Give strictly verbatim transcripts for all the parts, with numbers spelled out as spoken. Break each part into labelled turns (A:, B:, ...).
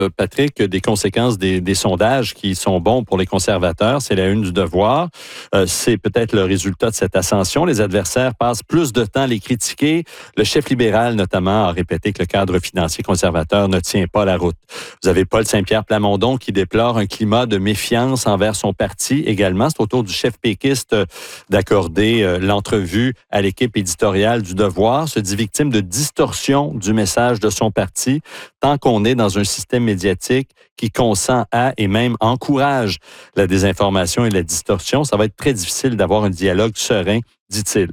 A: Patrick, des conséquences des, des sondages qui sont bons pour les conservateurs. C'est la une du Devoir. Euh, c'est peut-être le résultat de cette ascension. Les adversaires passent plus de temps à les critiquer. Le chef libéral, notamment, a répété que le cadre financier conservateur ne tient pas la route. Vous avez Paul Saint-Pierre Plamondon qui déplore un climat de méfiance envers son parti également. C'est au tour du chef péquiste d'accorder euh, l'entrevue à l'équipe éditoriale du Devoir. Se dit victime de distorsion du message de son parti tant qu'on est dans un système médiatique qui consent à et même encourage la désinformation et la distorsion. Ça va être très difficile d'avoir un dialogue serein, dit-il.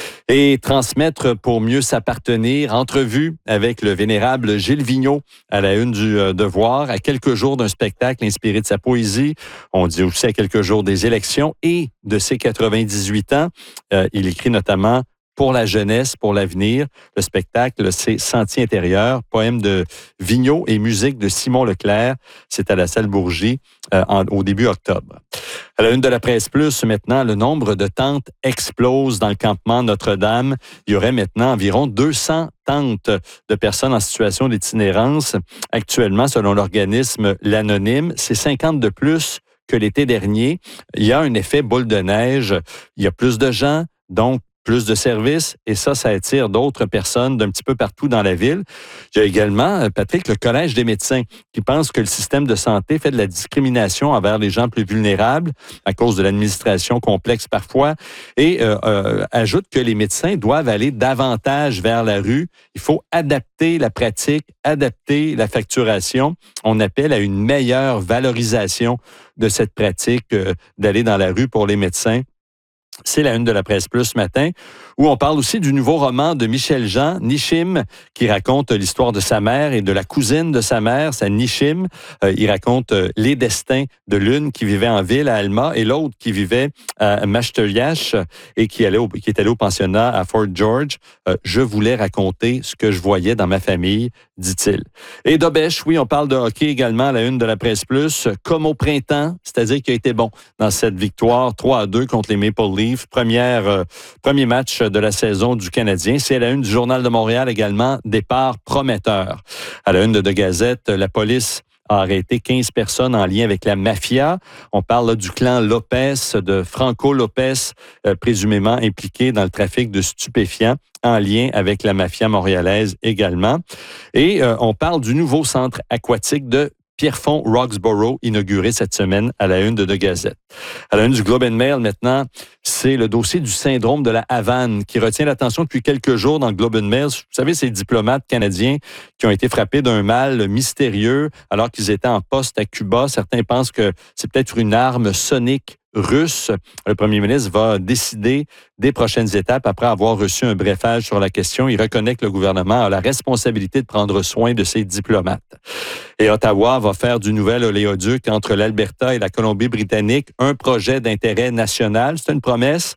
A: Et transmettre pour mieux s'appartenir. Entrevue avec le vénérable Gilles Vigneault à la une du euh, Devoir, à quelques jours d'un spectacle inspiré de sa poésie. On dit aussi à quelques jours des élections et de ses quatre-vingt-dix-huit ans. Euh, il écrit notamment pour la jeunesse, pour l'avenir. Le spectacle, c'est Sentier intérieur, poème de Vigneault et musique de Simon Leclerc. C'est à la salle Bourgie euh, en, au début octobre. À la une de la Presse Plus, maintenant, le nombre de tentes explose dans le campement Notre-Dame. Il y aurait maintenant environ deux cents tentes de personnes en situation d'itinérance. Actuellement, selon l'organisme L'Anonyme, c'est cinquante de plus que l'été dernier. Il y a un effet boule de neige. Il y a plus de gens, donc plus de services, et ça, ça attire d'autres personnes d'un petit peu partout dans la ville. Il y a également, Patrick, le Collège des médecins qui pense que le système de santé fait de la discrimination envers les gens plus vulnérables à cause de l'administration complexe parfois, et euh, euh, ajoute que les médecins doivent aller davantage vers la rue. Il faut adapter la pratique, adapter la facturation. On appelle à une meilleure valorisation de cette pratique euh, d'aller dans la rue pour les médecins. C'est la une de la Presse Plus ce matin, où on parle aussi du nouveau roman de Michel Jean, Nishim, qui raconte l'histoire de sa mère et de la cousine de sa mère, sa Nishim. Euh, il raconte euh, les destins de l'une qui vivait en ville à Alma et l'autre qui vivait à Mashteliash et qui, allait au, qui est allée au pensionnat à Fort George. Euh, je voulais raconter ce que je voyais dans ma famille, dit-il. Et Dobèche, oui, on parle de hockey également à la une de la Presse Plus, comme au printemps, c'est-à-dire qu'il a été bon dans cette victoire trois à deux contre les Maple Leafs. Première, euh, premier match de la saison du Canadien. C'est à la une du Journal de Montréal également, départ prometteur. À la une de The Gazette, la police a arrêté quinze personnes en lien avec la mafia. On parle là, du clan Lopez, de Franco Lopez, euh, présumément impliqué dans le trafic de stupéfiants, en lien avec la mafia montréalaise également. Et euh, on parle du nouveau centre aquatique de Pierrefonds Roxborough, inauguré cette semaine à la une de The Gazette. À la une du Globe and Mail, maintenant, c'est le dossier du syndrome de la Havane qui retient l'attention depuis quelques jours dans le Globe and Mail. Vous savez, ces diplomates canadiens qui ont été frappés d'un mal mystérieux alors qu'ils étaient en poste à Cuba. Certains pensent que c'est peut-être une arme sonique russe. Le premier ministre va décider des prochaines étapes après avoir reçu un brefage sur la question. Il reconnaît que le gouvernement a la responsabilité de prendre soin de ses diplomates. Et Ottawa va faire du nouvel oléoduc entre l'Alberta et la Colombie-Britannique un projet d'intérêt national. C'est une promesse.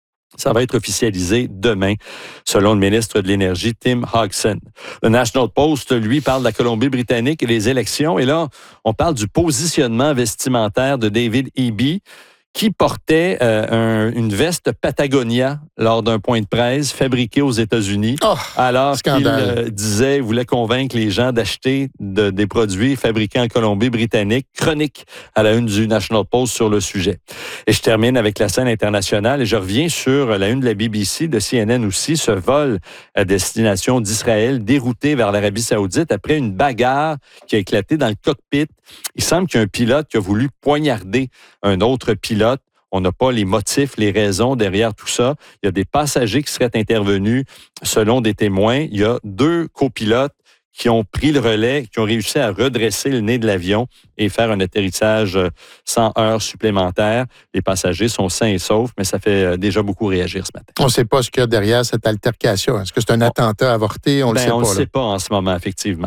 A: Ça va être officialisé demain, selon le ministre de l'Énergie, Tim Hodgson. Le National Post, lui, parle de la Colombie-Britannique et les élections. Et là, on parle du positionnement vestimentaire de David Eby, qui portait euh, un, une veste Patagonia lors d'un point de presse fabriqué aux États-Unis, oh, alors qu'il euh, disait, voulait convaincre les gens d'acheter de, des produits fabriqués en Colombie-Britannique. Chronique à la une du National Post sur le sujet. Et je termine avec la scène internationale et je reviens sur la une de la B B C, de C N N aussi, ce vol à destination d'Israël dérouté vers l'Arabie Saoudite après une bagarre qui a éclaté dans le cockpit. Il semble qu'il y a un pilote qui a voulu poignarder un autre pilote. On n'a pas les motifs, les raisons derrière tout ça. Il y a des passagers qui seraient intervenus selon des témoins. Il y a deux copilotes qui ont pris le relais, qui ont réussi à redresser le nez de l'avion et faire un atterrissage sans heures supplémentaires. Les passagers sont sains et saufs, mais ça fait déjà beaucoup réagir ce matin.
B: On ne sait pas ce qu'il y a derrière cette altercation. Est-ce que c'est un attentat avorté? On
A: ben,
B: le sait
A: on
B: pas.
A: On ne sait pas en ce moment, effectivement.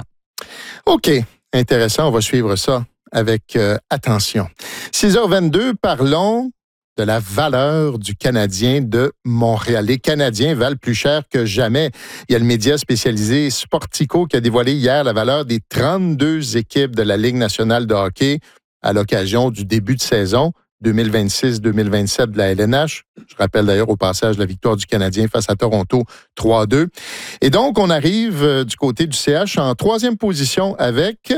B: OK. Intéressant. On va suivre ça avec euh, attention. six heures vingt-deux, parlons de la valeur du Canadien de Montréal. Les Canadiens valent plus cher que jamais. Il y a le média spécialisé Sportico qui a dévoilé hier la valeur des trente-deux équipes de la Ligue nationale de hockey à l'occasion du début de saison deux mille vingt-six deux mille vingt-sept de la L N H. Je rappelle d'ailleurs au passage la victoire du Canadien face à Toronto trois à deux. Et donc, on arrive euh, du côté du C H en troisième position avec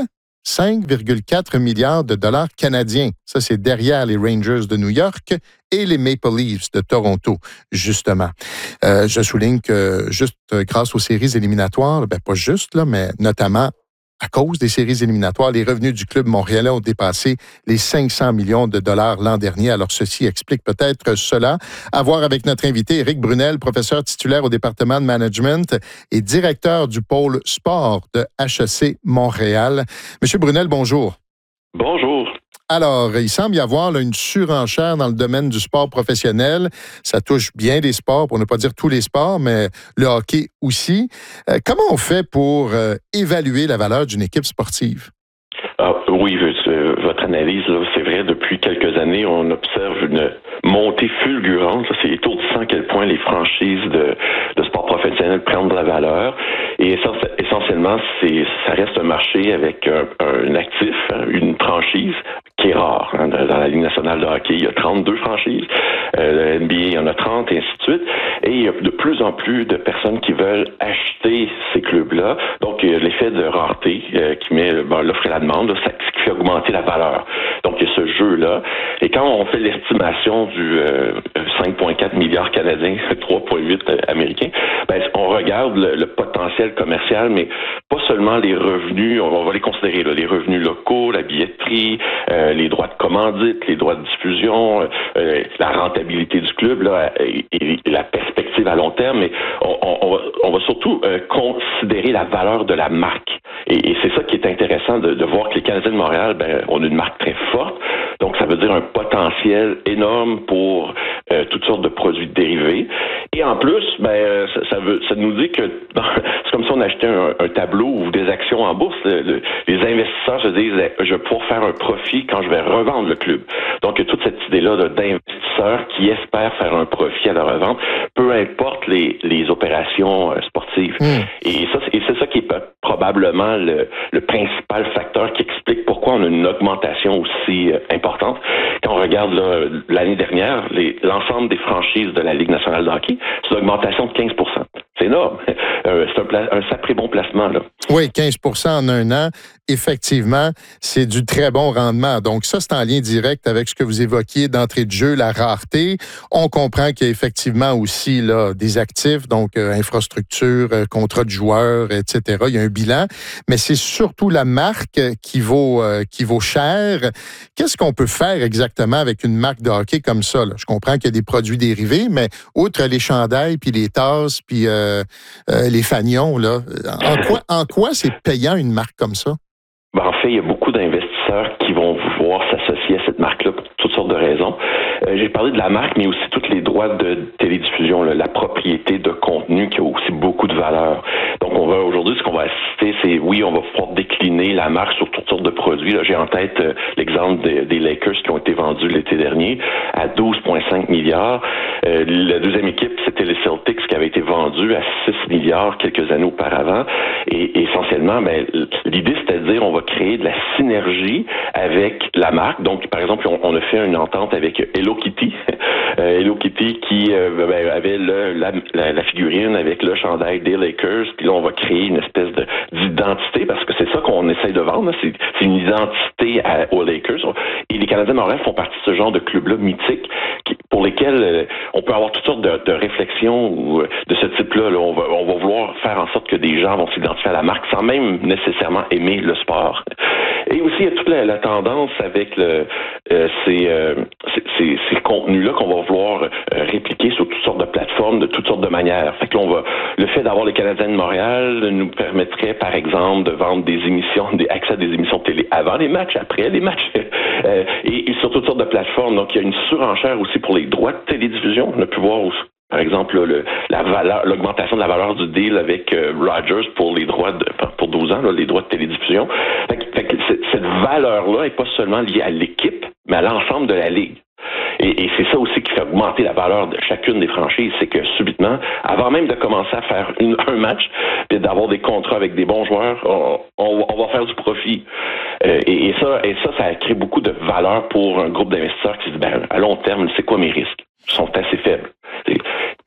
B: cinq virgule quatre milliards de dollars canadiens. Ça, c'est derrière les Rangers de New York et les Maple Leafs de Toronto, justement. Euh, je souligne que juste grâce aux séries éliminatoires, ben pas juste, là, mais notamment à cause des séries éliminatoires, les revenus du club montréalais ont dépassé les cinq cents millions de dollars l'an dernier. Alors, ceci explique peut-être cela. À voir avec notre invité, Éric Brunel, professeur titulaire au département de management et directeur du pôle sport de H E C Montréal. Monsieur Brunel, bonjour.
C: Bonjour.
B: Alors, il semble y avoir là, une surenchère dans le domaine du sport professionnel. Ça touche bien des sports, pour ne pas dire tous les sports, mais le hockey aussi. Euh, comment on fait pour euh, évaluer la valeur d'une équipe sportive?
C: Ah, oui, euh, votre analyse, là, c'est vrai, depuis quelques années, on observe une montée fulgurante. Là, c'est étourdissant à quel point les franchises de, de sport professionnel prennent de la valeur. Et essentiellement, c'est, ça reste un marché avec un, un actif, une franchise qui est rare. Hein. Dans la Ligue nationale de hockey, il y a trente-deux franchises. Euh, le N B A, il y en a trente, et ainsi de suite. Et il y a de plus en plus de personnes qui veulent acheter ces clubs-là. Donc, il y a l'effet de rareté euh, qui met ben, l'offre et la demande, là, ça, qui fait augmenter la valeur. Donc, il y a ce jeu-là. Et quand on fait l'estimation du euh, cinq virgule quatre milliards canadiens, trois virgule huit américains, ben, on regarde le, le potentiel commercial, mais pas seulement les revenus, on va les considérer, là, les revenus locaux, la billetterie, euh, les droits de commandite, les droits de diffusion, euh, la rentabilité du club là, et, et la perspective à long terme, mais on, on, on, va, on va surtout euh, considérer la valeur de la marque. Et, et c'est ça qui est intéressant de, de voir que les Canadiens de Montréal, ben, on a une marque très forte, donc ça veut dire un potentiel énorme pour euh, toutes sortes de produits dérivés. Et en plus, ben, ça, ça, veut, ça nous dit que c'est comme si on achetait un, un tableau ou des actions en bourse. Le, le, les investisseurs se disent, je vais pouvoir faire un profit quand je vais revendre le club. Donc, il y a toute cette idée-là là, d'investisseurs qui espèrent faire un profit à la revente, peu importe les, les opérations euh, sportives. Mmh. Et, ça, et c'est ça qui est probablement le, le principal facteur qui explique pourquoi on a une augmentation aussi euh, importante. Quand on regarde là, l'année dernière, les, l'ensemble des franchises de la Ligue nationale de hockey, c'est une augmentation de quinze pour cent. C'est énorme. Euh, c'est un, pla- un sacré bon placement, là.
B: Oui, quinze pour cent en un an. Effectivement, c'est du très bon rendement. Donc, ça, c'est en lien direct avec ce que vous évoquiez d'entrée de jeu, la rareté. On comprend qu'il y a effectivement aussi là, des actifs, donc euh, infrastructure, euh, contrat de joueurs, et cetera. Il y a un bilan, mais c'est surtout la marque qui vaut, euh, qui vaut cher. Qu'est-ce qu'on peut faire exactement avec une marque de hockey comme ça? Là? Je comprends qu'il y a des produits dérivés, mais outre les chandails, puis les tasses, puis euh, euh, les fanions, là, en quoi, en quoi c'est payant une marque comme ça?
C: Ben, en fait, il y a beaucoup d'investisseurs qui vont vouloir s'associer à cette marque-là pour toutes sortes de raisons. Euh, j'ai parlé de la marque, mais aussi tous les droits de télédiffusion, là, la propriété de contenu qui a aussi beaucoup de valeur. Donc, on va aujourd'hui, ce qu'on va assister, c'est, oui, on va pouvoir décliner la marque sur toutes sortes de produits. Là, j'ai en tête euh, l'exemple de, des Lakers qui ont été vendus l'été dernier à douze virgule cinq milliards. Euh, la deuxième équipe, c'était les Celtics qui avait été vendu à six milliards quelques années auparavant. Et, et essentiellement, ben, l'idée, c'était de dire, on va créer de la synergie avec la marque. Donc, par exemple, on, on a fait une entente avec Hello Kitty. Euh, Hello Kitty qui euh, ben, avait le, la, la, la figurine avec le chandail des Lakers. Puis là, on va créer une espèce de, d'identité parce que c'est ça qu'on essaye de vendre. C'est, c'est une identité à, aux Lakers. Et les Canadiens de Montréal font partie de ce genre de club-là mythique qui, pour lesquels euh, on peut avoir toutes sortes de, de réflexions ou, euh, de ce type-là. Là. On, va, on va vouloir faire en sorte que des gens vont s'identifier à la marque sans même nécessairement aimer le sport. Et aussi, il y a toute la, la tendance avec le, euh, ces, euh, ces, ces, ces contenus-là qu'on va vouloir euh, répliquer sur toutes sortes de plateformes, de toutes sortes de manières. Fait que là, on va, le fait d'avoir les Canadiens de Montréal nous permettrait, par exemple, de vendre des émissions, des accès à des émissions de télé avant les matchs, après les matchs, euh, et, et sur toutes sortes de plateformes. Donc, il y a une surenchère aussi pour les droits de télédiffusion. On a pu voir aussi, par exemple, le, la valeur, l'augmentation de la valeur du deal avec euh, Rogers pour les droits de, pour douze ans, là, les droits de télédiffusion. Fait que, fait que cette valeur-là n'est pas seulement liée à l'équipe, mais à l'ensemble de la ligue. Et, et c'est ça aussi qui fait augmenter la valeur de chacune des franchises, c'est que subitement, avant même de commencer à faire une, un match, puis d'avoir des contrats avec des bons joueurs, on, on, on va faire du profit. Euh, et, et ça, et ça, ça crée beaucoup de valeur pour un groupe d'investisseurs qui se disent, ben, à long terme, c'est quoi mes risques? Ils sont assez faibles. C'est,
B: Oui,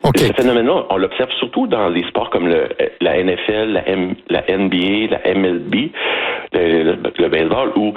B: Okay.
C: Ce phénomène-là, on l'observe surtout dans les sports comme le, la N F L, la, M, la N B A, la M L B, le, le, le baseball, où